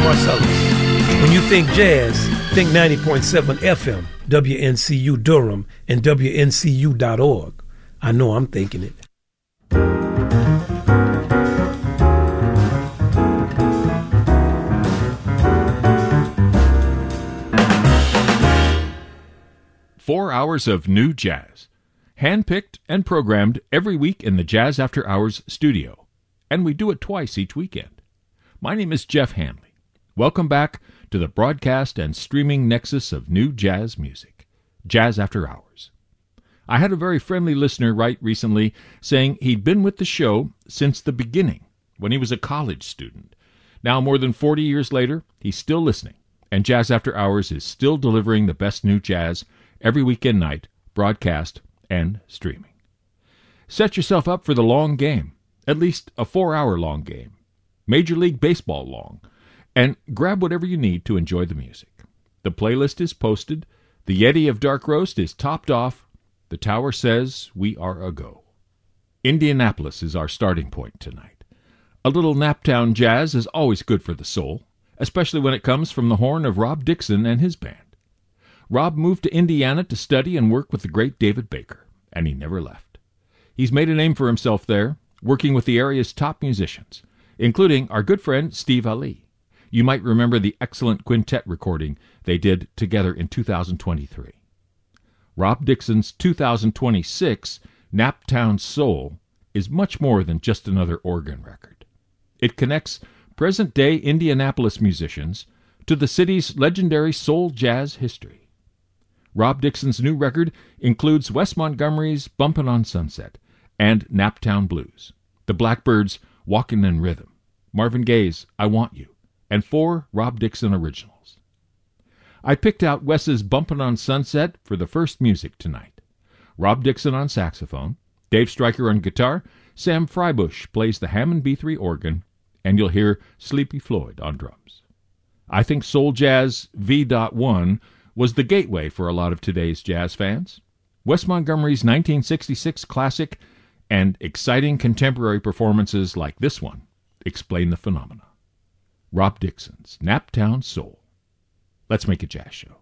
Marcellus. When you think jazz, think 90.7 FM, WNCU Durham, and WNCU.org. I know I'm thinking it. Four hours of new jazz, handpicked and programmed every week in the Jazz After Hours studio, and we do it twice each weekend. My name is Jeff Hanley. Welcome back to the broadcast and streaming nexus of new jazz music, Jazz After Hours. I had a very friendly listener write recently saying he'd been with the show since the beginning, when he was a college student. Now, more than 40 years later, he's still listening, and Jazz After Hours is still delivering the best new jazz every weekend night, broadcast and streaming. Set yourself up for the long game, at least a 4-hour long game, Major League Baseball long, and grab whatever you need to enjoy the music. The playlist is posted, the Yeti of Dark Roast is topped off, the tower says we are a go. Indianapolis is our starting point tonight. A little Naptown jazz is always good for the soul, especially when it comes from the horn of Rob Dixon and his band. Rob moved to Indiana to study and work with the great David Baker, and he never left. He's made a name for himself there, working with the area's top musicians, including our good friend Steve Ali. You might remember the excellent quintet recording they did together in 2023. Rob Dixon's 2026 Naptown Soul is much more than just another organ record. It connects present-day Indianapolis musicians to the city's legendary soul jazz history. Rob Dixon's new record includes Wes Montgomery's Bumpin' on Sunset and Naptown Blues, the Blackbyrds' Walkin' in Rhythm, Marvin Gaye's I Want You, and 4 Rob Dixon originals. I picked out Wes's Bumpin' on Sunset for the first music tonight. Rob Dixon on saxophone, Dave Stryker on guitar, Sam Freibush plays the Hammond B3 organ, and you'll hear Sleepy Floyd on drums. I think Soul Jazz V.1 was the gateway for a lot of today's jazz fans. Wes Montgomery's 1966 classic and exciting contemporary performances like this one explain the phenomena. Rob Dixon's Naptown Soul. Let's make a jazz show.